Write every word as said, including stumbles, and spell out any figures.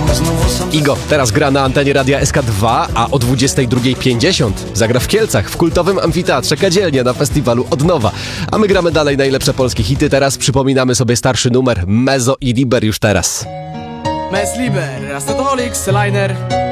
Igo teraz gra na antenie Radia S K dwa, a o dwudziestej drugiej pięćdziesiąt zagra w Kielcach w kultowym amfiteatrze Kadzielnia na festiwalu Od Nowa. A my gramy dalej najlepsze polskie hity. Teraz przypominamy sobie starszy numer Mezo i Liber już teraz. Mez Liber, Rastatolik, Seliner.